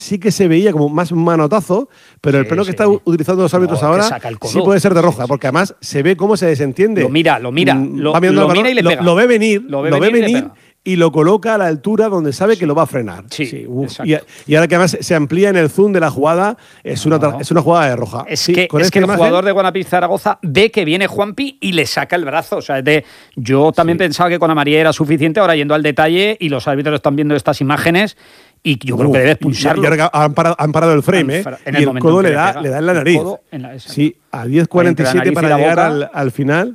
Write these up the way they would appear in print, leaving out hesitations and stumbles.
sí que se veía como más un manotazo, pero el plano que están utilizando los árbitros ahora sí puede ser de roja, porque además se ve cómo se desentiende. Lo mira y le pega. Lo ve venir y lo coloca a la altura donde sabe que lo va a frenar. Y ahora que además se amplía en el zoom de la jugada, es una jugada de roja. Es que el jugador de Guanapix Zaragoza ve que viene Juanpi y le saca el brazo. O sea, yo también pensaba que con amarilla era suficiente, ahora yendo al detalle, y los árbitros están viendo estas imágenes, y yo creo que debe expulsarlo. Y ahora han parado el frame, y el codo le da en la nariz. A 10:47 para llegar al final,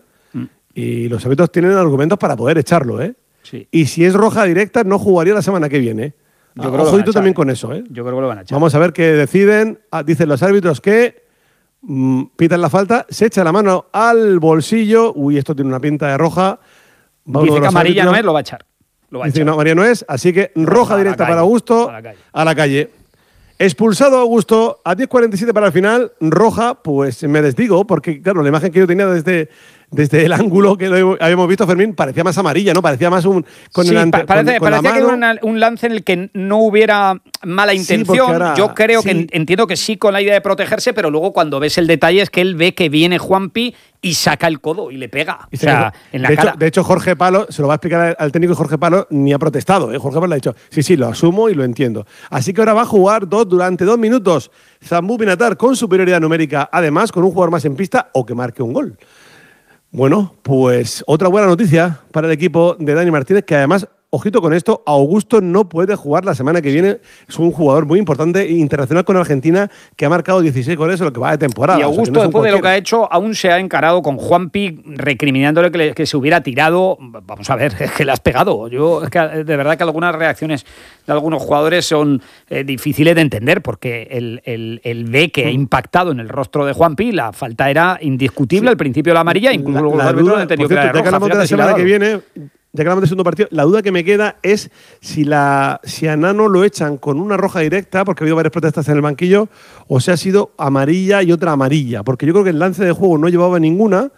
y los árbitros tienen argumentos para poder echarlo, Sí. Y si es roja directa, no jugaría la semana que viene. Yo creo ojito también con eso, Yo creo que lo van a echar. Vamos a ver qué deciden. Dicen los árbitros que pitan la falta, se echa la mano al bolsillo. Uy, esto tiene una pinta de roja. Dice que amarilla no es, lo va a echar. Dice que no, amarilla no es, así que roja directa para Augusto, a la calle. Expulsado Augusto, a 10:47 para el final, roja, pues me desdigo, porque claro, la imagen que yo tenía desde el ángulo que lo habíamos visto, Fermín, parecía más amarilla, ¿no? Parecía más parecía que era un lance en el que no hubiera mala intención. Yo creo que entiendo que sí, con la idea de protegerse, pero luego cuando ves el detalle es que él ve que viene Juanpi y saca el codo y le pega. En la cara. De hecho, Jorge Palo se lo va a explicar al técnico, y Jorge Palo ni ha protestado. Jorge Palo le ha dicho, sí, lo asumo y lo entiendo. Así que ahora va a jugar durante 2 minutos Zambú Pinatar con superioridad numérica, además con un jugador más en pista o que marque un gol. Bueno, pues otra buena noticia para el equipo de Dani Martínez, que además, ojito con esto, Augusto no puede jugar la semana que viene. Es un jugador muy importante, internacional con Argentina, que ha marcado 16 goles en lo que va de temporada. Y Augusto, después de lo que ha hecho, aún se ha encarado con Juanpi, recriminándole que se hubiera tirado. Vamos a ver, es que le has pegado. Es que de verdad que algunas reacciones de algunos jugadores son difíciles de entender, porque el ve que ha impactado en el rostro de Juanpi, la falta era indiscutible al principio de la amarilla, incluso los árbitros han entendido que era roja. Ya que hablamos de la semana que viene, ya que hablamos del segundo partido, la duda que me queda es si a Nano lo echan con una roja directa, porque ha habido varias protestas en el banquillo, o si ha sido amarilla y otra amarilla, porque yo creo que el lance de juego no llevaba ninguna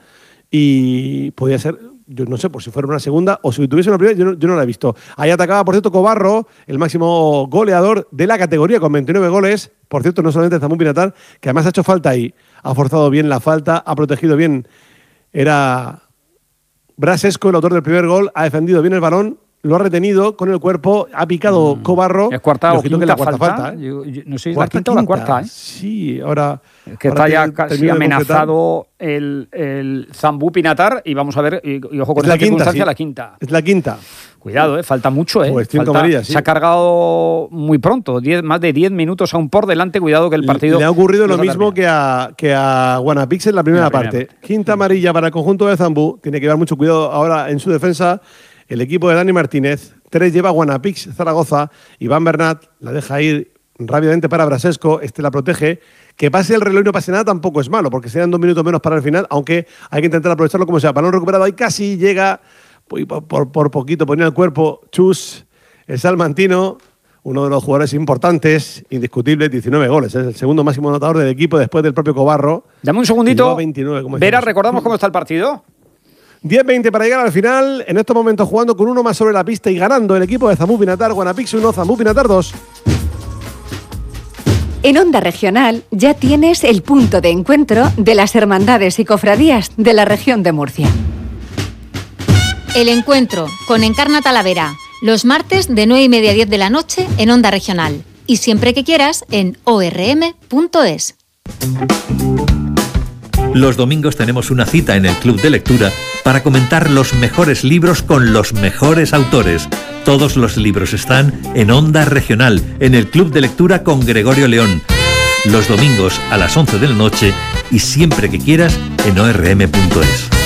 y podía ser, yo no sé, por si fuera una segunda o si tuviese una primera, yo no la he visto. Ahí atacaba, por cierto, Cobarro, el máximo goleador de la categoría con 29 goles. Por cierto, no solamente Zambú Pinatar, que además ha hecho falta ahí. Ha forzado bien la falta, ha protegido bien. Era Brasesco, el autor del primer gol, ha defendido bien el balón, lo ha retenido con el cuerpo, ha picado Cobarro. Es cuarta o quinta falta. Yo no sé si es la quinta o la cuarta. Sí, ahora... Es que está ya casi amenazado el Zambú Pinatar, y vamos a ver, y ojo con esta circunstancia, la quinta. Es la quinta. Cuidado, falta mucho, Pues amarilla, sí. Se ha cargado muy pronto, más de 10 minutos aún por delante. Cuidado que el partido... Le ha ocurrido lo mismo que a Guanapix en la primera parte. Quinta amarilla para el conjunto de Zambú. Tiene que llevar mucho cuidado ahora en su defensa el equipo de Dani Martínez. 3 lleva Guanapix Zaragoza. Iván Bernat la deja ir rápidamente para Brasesco. La protege. Que pase el reloj y no pase nada tampoco es malo, porque serían 2 minutos menos para el final, aunque hay que intentar aprovecharlo como sea. Balón recuperado ahí, casi llega por poquito, ponía el cuerpo Chus, el salmantino, uno de los jugadores importantes, indiscutibles, 19 goles. Es el segundo máximo anotador del equipo después del propio Cobarro. Dame un segundito. 29, Vera, ¿recordamos cómo está el partido? 10-20 para llegar al final. En estos momentos jugando con uno más sobre la pista y ganando el equipo de Zambú Pinatar. Guanapix 1, Zambú Pinatar 2. En Onda Regional ya tienes el punto de encuentro de las hermandades y cofradías de la región de Murcia. El encuentro con Encarna Talavera, los martes de 9:30 a 10 de la noche en Onda Regional. Y siempre que quieras en orm.es. Los domingos tenemos una cita en el Club de Lectura para comentar los mejores libros con los mejores autores. Todos los libros están en Onda Regional, en el Club de Lectura con Gregorio León. Los domingos a las 11 de la noche y siempre que quieras en orm.es.